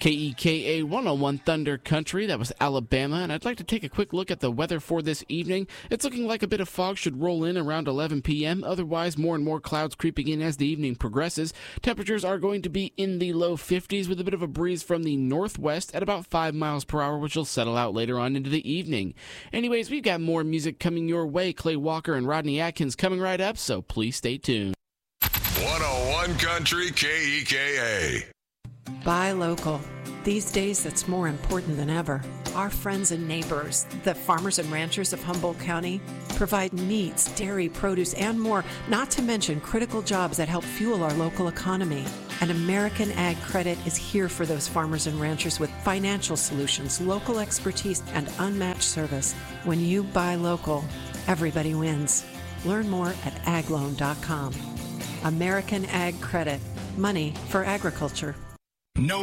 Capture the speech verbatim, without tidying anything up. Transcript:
K E K A one oh one Thunder Country, that was Alabama, and I'd like to take a quick look at the weather for this evening. It's looking like a bit of fog should roll in around eleven p.m., otherwise more and more clouds creeping in as the evening progresses. Temperatures are going to be in the low fifties with a bit of a breeze from the northwest at about five miles per hour, which will settle out later on into the evening. Anyways, we've got more music coming your way. Clay Walker and Rodney Atkins coming right up, so please stay tuned. one oh one Country K E K A. Buy local. These days, it's more important than ever. Our friends and neighbors, the farmers and ranchers of Humboldt County, provide meats, dairy, produce, and more, not to mention critical jobs that help fuel our local economy. And American Ag Credit is here for those farmers and ranchers with financial solutions, local expertise, and unmatched service. When you buy local, everybody wins. Learn more at ag loan dot com. American Ag Credit. Money for agriculture. No